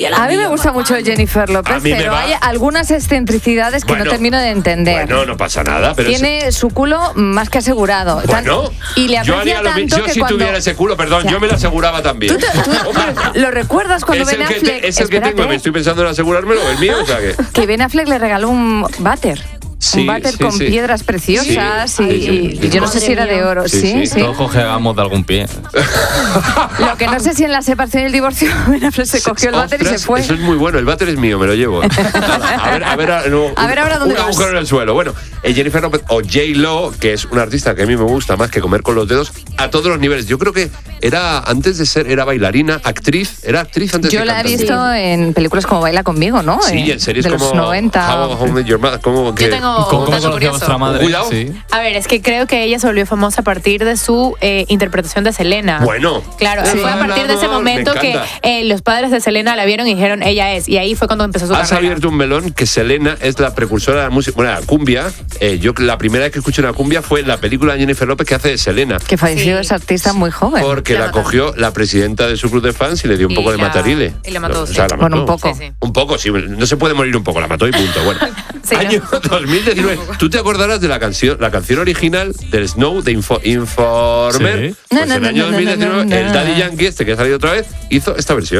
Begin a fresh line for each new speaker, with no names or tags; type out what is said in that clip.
A mí me gusta mucho Jennifer López, pero hay algunas excentricidades que no termino de entender.
Bueno, no pasa nada. Pero
tiene su culo más que asegurado.
Bueno,
y le aprecia tanto
yo
que
si tuviera ese culo, perdón, yo me lo aseguraba también.
¿Tú lo recuerdas cuando Ben Affleck...
Es el que tengo, me estoy pensando en asegurármelo, el mío, o sea que...
Que Ben Affleck le regaló un váter. Un váter con piedras preciosas y yo no sé si era de oro. Sí.
Todos cogemos de algún pie.
Lo que no sé si en la separación y el divorcio Ben Affleck se cogió el váter y se fue.
Eso es muy bueno, el váter es mío, me lo llevo. A ver ahora dónde vas. Un agujero en el suelo. Bueno, Jennifer López o J-Lo, que es una artista que a mí me gusta más que comer con los dedos, a todos los niveles. Yo creo que antes de ser, era bailarina, actriz, era actriz antes de
Yo la he visto en películas como Baila Conmigo, ¿no?
Sí, en series
de
como
los 90.
How I Met Your Mother, como que...
Yo tengo
¿Cómo conoció a vuestra madre?
Cuidado.
Sí.
A ver, es que creo que ella se volvió famosa a partir de su interpretación de Selena.
Bueno.
Claro, fue a partir de ese momento que los padres de Selena la vieron y dijeron, ella es. Y ahí fue cuando empezó su carrera.
Has abierto un melón, que Selena es la precursora de la música. Bueno, la cumbia. Yo la primera vez que escuché una cumbia fue en la película de Jennifer López que hace de Selena.
Que falleció esa artista muy joven.
Porque la cogió la presidenta de su club de fans y le dio un poco de matarile.
Y la mató,
o sea, la mató.
Bueno, un poco.
Sí.
Un poco, sí. No se puede morir un poco, la mató y punto. Bueno. Año 2019. ¿Tú te acordarás de la canción original del Snow de Informer?
Sí.
Pues en el año 2019 el Daddy Yankee, que ha salido otra vez, hizo esta versión.